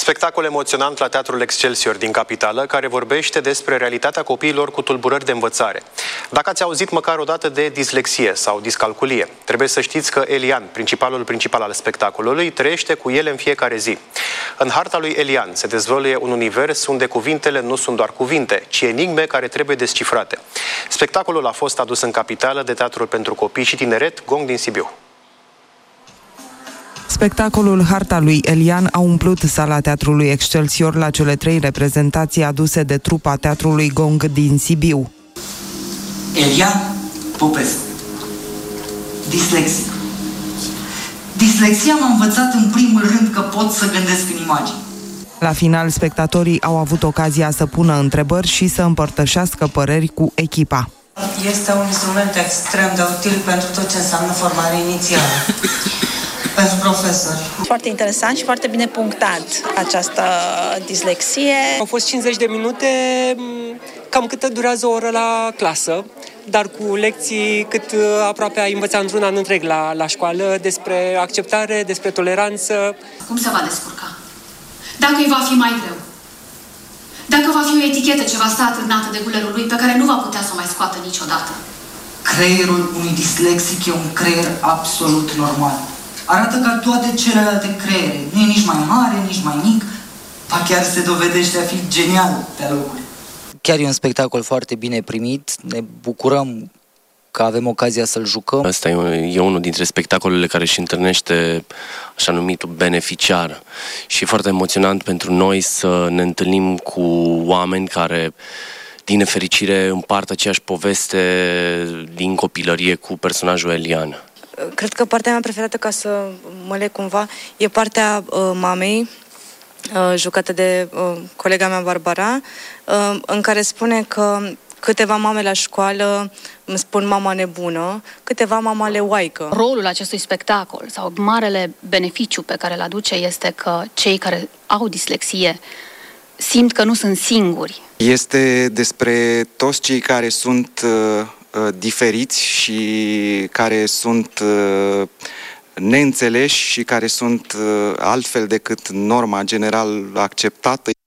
Spectacol emoționant la Teatrul Excelsior din capitală, care vorbește despre realitatea copiilor cu tulburări de învățare. Dacă ați auzit măcar o dată de dislexie sau discalculie, trebuie să știți că Elian, principal al spectacolului, trăiește cu ele în fiecare zi. În harta lui Elian se dezvăluie un univers unde cuvintele nu sunt doar cuvinte, ci enigme care trebuie descifrate. Spectacolul a fost adus în capitală de Teatrul pentru Copii și Tineret Gong din Sibiu. Spectacolul Harta lui Elian a umplut sala Teatrului Excelsior la cele 3 reprezentații aduse de trupa Teatrului Gong din Sibiu. Elian Popescu, dislexic. Dislexia m-a învățat în primul rând că pot să gândesc în imagini. La final, spectatorii au avut ocazia să pună întrebări și să împărtășească păreri cu echipa. Este un instrument extrem de util pentru tot ce înseamnă formare inițială. Pentru profesori. Foarte interesant și foarte bine punctat această dislexie. Au fost 50 de minute, cam cât durează o oră la clasă, dar cu lecții cât aproape ai învăța într-un an întreg la școală despre acceptare, despre toleranță. Cum se va descurca? Dacă îi va fi mai greu? Dacă va fi o etichetă ce va sta atârnată de gulerul lui pe care nu va putea să o mai scoată niciodată? Creierul unui dislexic e un creier absolut normal. Arată ca toate celelalte creiere. Nu e nici mai mare, nici mai mic, ba chiar se dovedește a fi genial pe locuri. Chiar e un spectacol foarte bine primit, ne bucurăm că avem ocazia să-l jucăm. Asta e unul dintre spectacolele care își întâlnește așa numitul beneficiar și e foarte emoționant pentru noi să ne întâlnim cu oameni care, din nefericire, împart aceeași poveste din copilărie cu personajul Elian. Cred că partea mea preferată, ca să mă leg cumva, e partea mamei, jucată de colega mea Barbara, în care spune că câteva mame la școală îmi spun mama nebună, câteva mama leoaică. Rolul acestui spectacol sau marele beneficiu pe care îl aduce este că cei care au dislexie simt că nu sunt singuri. Este despre toți cei care sunt diferiți și care sunt neînțeleși și care sunt altfel decât norma general acceptată.